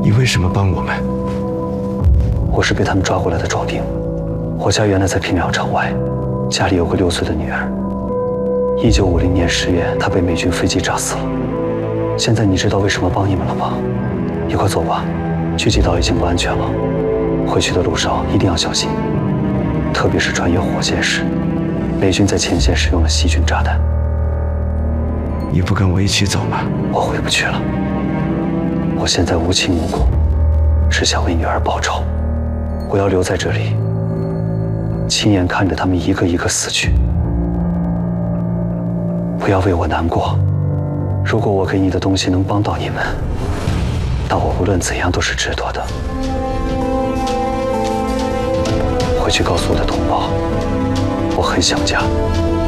你为什么帮我们？ 我是被他们抓过来的壮丁。我家原来在平辽城外，家里有个6岁的女儿。1950年10月，她被美军飞机炸死了。现在你知道为什么帮你们了吗？一块走吧，狙击岛已经不安全了。回去的路上一定要小心，特别是穿越火线时，美军在前线使用了细菌炸弹。 你不跟我一起走吗？ 我回不去了。我现在无亲无故，只想为女儿报仇。我要留在这里，亲眼看着他们一个一个死去。不要为我难过。如果我给你的东西能帮到你们，那我无论怎样都是值得的。回去告诉我的同胞，我很想家。